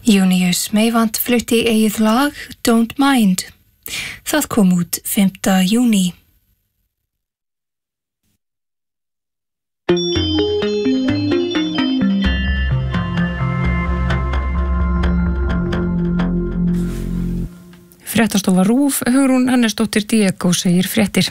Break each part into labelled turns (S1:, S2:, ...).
S1: Júníus Meyvant flutti eigið lag Don't Mind. Það kom út 5. júní. Fréttastofa RÚV, Hugrún Hannesdóttir Diego segir fréttir.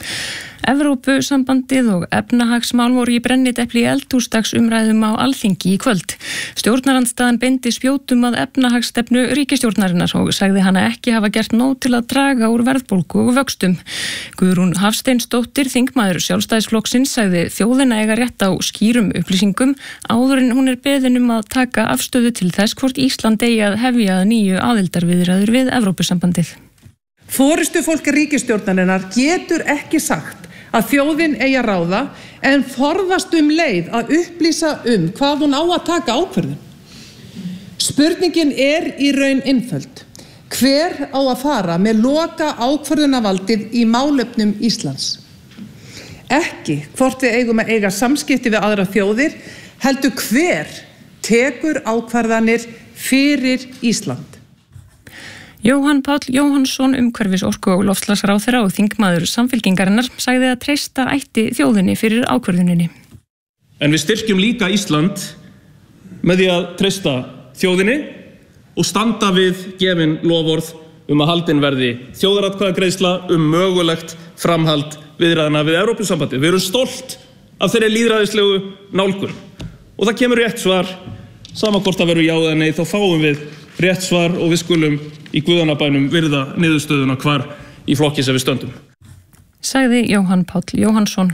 S1: Evrópusambandið og efnahagsmál voru í brennidepli eldhúsdagsumræðum á Alþingi í kvöld. Stjórnarandstaðan beindi spjótum að efnahagsstefnu ríkisstjórnarinnar og sagði hana ekki hafa gert nóg til að draga úr verðbólgu og vöxtum. Guðrún Hafsteinsdóttir, þingmaður Sjálfstæðisflokksins, sagði þjóðina eiga rétt á skýrum upplýsingum áður en hún beðin að taka afstöðu til þess hvort Ísland eigi að hefja nýju aðildarviðræður við Evrópusambandið.
S2: Forystufólk ríkisstjórnarinnar getur ekki sagt að þjóðin eigi að ráða en forðast leið að upplýsa hvað hún á að taka ákvörðun. Spurningin í raun einföld. Hver á að fara með loka ákvörðunarvaldið í málefnum Íslands? Ekki hvort við eigum að eiga samskipti við aðra þjóðir, heldur hver tekur ákvarðanir fyrir Ísland.
S1: Jóhann Páll Jóhannsson, umhverfis-, orku- og loftslagsráðherra og þingmaður Samfylkingarinnar, sagði að treysta ætti þjóðinni fyrir ákvörðuninni.
S3: En við styrkjum líka Ísland með því að treysta þjóðinni og standa við gefin loforð að haldin verði þjóðaratkvæðagreiðsla mögulegt framhald viðræðna við Evrópusambandið. Við erum stolt af þeirri lýðræðislegu nálgun og það kemur rétt svar, sama hvort það verður já eða nei, þá fáum við rétt svar og við skulum í Guðanabænum virða niðurstöðuna hvar í flokki sem við stöndum.
S1: Sagði Jóhann Páll Jóhannsson.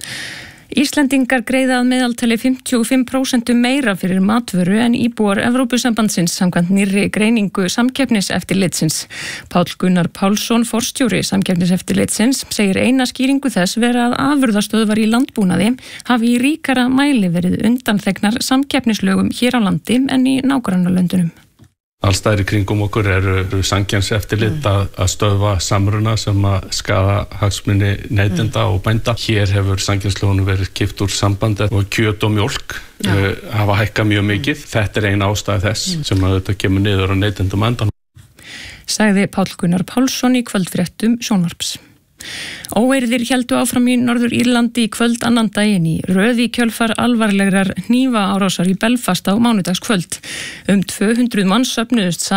S1: Íslendingar greiða að meðaltali 55% meira fyrir matvöru en íbúar Evrópusambandsins samkvæmt nýrri greiningu Samkeppniseftirlitsins. Páll Gunnar Pálsson, forstjóri Samkeppniseftirlitsins, segir eina skýringu þess vera að afurðastöðvar í landbúnaði hafi í ríkara mæli verið undanþegnar samkeppnislögum hér á landi en í nágrannalöndunum.
S4: Allstæðir kringum okkur eru samkeppniseftirlit að stöðva samruna sem að skaða hagsmuni neytenda og bænda. Hér hefur samkeppnislögunum verið kippt úr sambandi og kjöt og mjólk hafa hækkað mjög mikið. Þetta er ein ástæða þess sem að þetta kemur niður á neytendum endan.
S1: Sagði Páll Gunnar Pálsson í kvöldfréttum Sjónvarps. Óeirðir héldu áfram í Norður Írlandi í kvöld annan daginn í röð í kjölfar alvarlegrar hnífaárásar í Belfast á mánudagskvöld. 200 manns söfnuðust